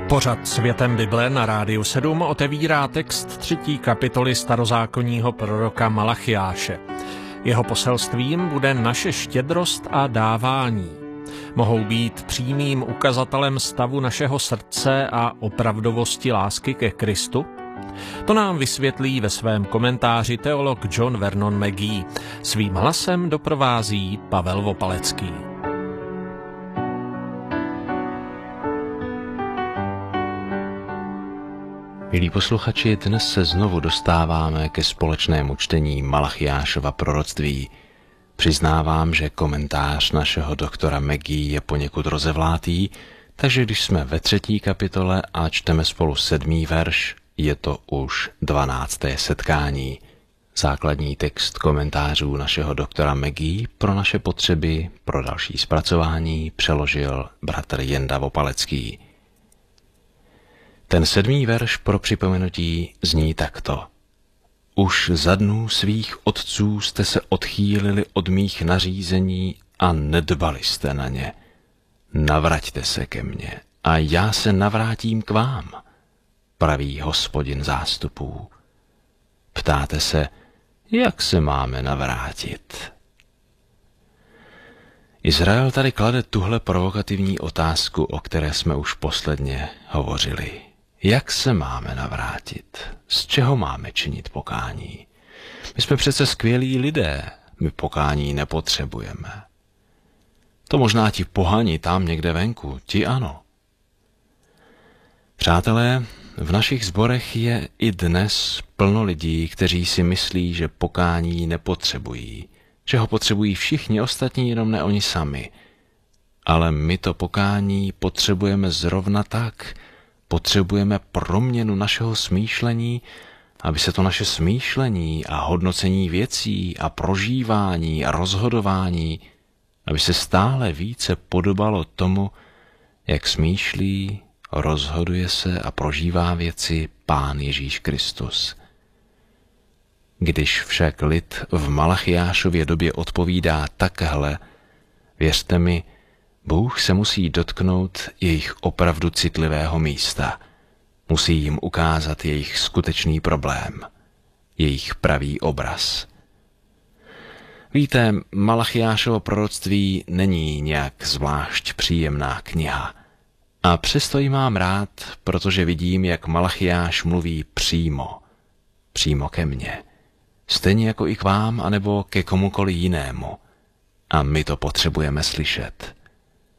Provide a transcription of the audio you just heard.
Pořad Světem Bible na Rádiu 7 otevírá text 3. kapitoly starozákonního proroka Malachiáše. Jeho poselstvím bude naše štědrost a dávání. Mohou být přímým ukazatelem stavu našeho srdce a opravdovosti lásky ke Kristu? To nám vysvětlí ve svém komentáři teolog John Vernon McGee. Svým hlasem doprovází Pavel Vopalecký. Milí posluchači, dnes se znovu dostáváme ke společnému čtení Malachiášova proroctví. Přiznávám, že komentář našeho doktora McGee je poněkud rozevlátý, takže když jsme ve 3. kapitole a čteme spolu 7. verš, je to už 12. setkání. Základní text komentářů našeho doktora McGee pro naše potřeby, pro další zpracování přeložil bratr Jenda Vopalecký. Ten 7. verš pro připomenutí zní takto. Už za dnů svých otců jste se odchýlili od mých nařízení a nedbali jste na ně. Navraťte se ke mně a já se navrátím k vám, praví Hospodin zástupů. Ptáte se, jak se máme navrátit? Izrael tady klade tuhle provokativní otázku, o které jsme už posledně hovořili. Jak se máme navrátit? Z čeho máme činit pokání? My jsme přece skvělí lidé, my pokání nepotřebujeme. To možná ti pohani tam někde venku, ti ano. Přátelé, v našich sborech je i dnes plno lidí, kteří si myslí, že pokání nepotřebují, že ho potřebují všichni ostatní, jenom ne oni sami. Ale my to pokání potřebujeme zrovna tak. Potřebujeme proměnu našeho smýšlení, aby se to naše smýšlení a hodnocení věcí a prožívání a rozhodování, aby se stále více podobalo tomu, jak smýšlí, rozhoduje se a prožívá věci Pán Ježíš Kristus. Když však lid v Malachiášově době odpovídá takhle, věřte mi, Bůh se musí dotknout jejich opravdu citlivého místa. Musí jim ukázat jejich skutečný problém, jejich pravý obraz. Víte, Malachiášovo proroctví není nějak zvlášť příjemná kniha. A přesto ji mám rád, protože vidím, jak Malachiáš mluví přímo ke mně. Stejně jako i k vám, anebo ke komukoli jinému. A my to potřebujeme slyšet.